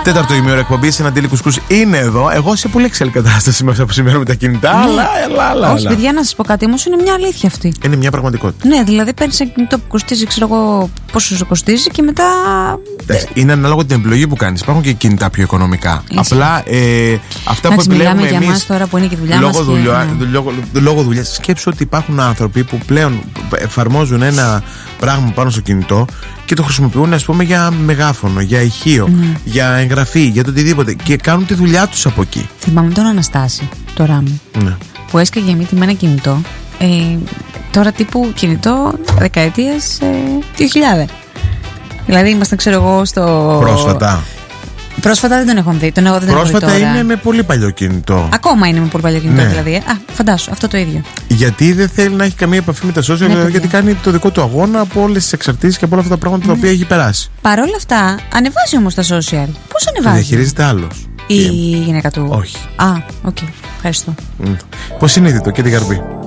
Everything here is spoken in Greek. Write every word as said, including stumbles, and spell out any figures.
Τέταρτο ημίωρο εκπομπή, ένα Αντίλη Κουσκούς είναι εδώ. Εγώ σε πολύ εξέλ κατάσταση με αυτά που συμβαίνουν με τα κινητά. Ναι. Αλλά, αλλά, αλλά. Όχι, παιδιά, να σα πω κάτι όμω, είναι μια αλήθεια αυτή. Είναι μια πραγματικότητα. Ναι, δηλαδή παίρνει ένα κινητό που κοστίζει, ξέρω εγώ πόσο σου κοστίζει και μετά. Είναι ανάλογα την επιλογή που κάνει. Υπάρχουν και κινητά πιο οικονομικά. Είσαι. Απλά ε, αυτά να που επιλέγουμε εμείς. για εμάς τώρα που είναι και η δουλειά λόγω μας. Δουλειά, και... λόγω, λόγω δουλειά. Σκέψου ότι υπάρχουν άνθρωποι που πλέον εφαρμόζουν ένα πράγμα πάνω στο κινητό και το χρησιμοποιούν, ας πούμε, για μεγάφωνο, για ηχείο, mm. για εγγραφή, για το οτιδήποτε. Και κάνουν τη δουλειά τους από εκεί. Θυμάμαι τον Αναστάση, το Ράμι, ναι. που έσκαγε μύτη με ένα κινητό. Ε, τώρα τύπου κινητό δεκαετίας ε, δύο χιλιάδες. Δηλαδή ήμασταν, ξέρω εγώ, στο. Πρόσφατα. Πρόσφατα δεν τον έχω δει. Τον έχω, δεν Πρόσφατα τον είναι με πολύ παλιό κινητό. Ακόμα είναι με πολύ παλιό κινητό, ναι. δηλαδή. Α, φαντάσου, αυτό το ίδιο. Γιατί δεν θέλει να έχει καμία επαφή με τα social, ναι, γιατί κάνει το δικό του αγώνα από όλες τις εξαρτήσεις και από όλα αυτά τα πράγματα ναι. τα οποία έχει περάσει. Παρ' όλα αυτά, ανεβάζει όμως τα social. Πώς ανεβάζει? Διαχειρίζεται άλλος. Η και... γυναίκα του. Όχι. Α, οκ. Okay. Ευχαριστώ. Mm. Πώς συνείδητο και την καρπή.